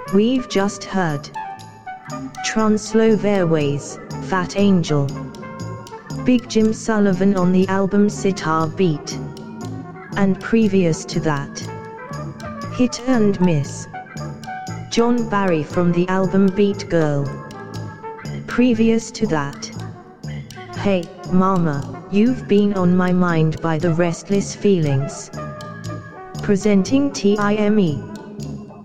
We've just heard Translow Airways, Fat Angel. Big Jim Sullivan on the album Sitar Beat. And previous to that, Hit and Miss, John Barry from the album Beat Girl. Previous to that, Hey, Mama, You've Been on My Mind by The Restless Feelings. Presenting TIME.